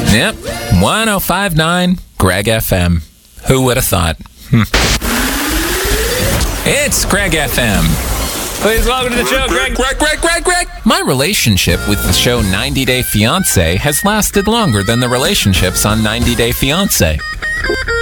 Yep, 105.9 Greg FM. Who would have thought? It's Greg FM. Please welcome to the show, Greg. My relationship with the show 90 Day Fiancé has lasted longer than the relationships on 90 Day Fiancé.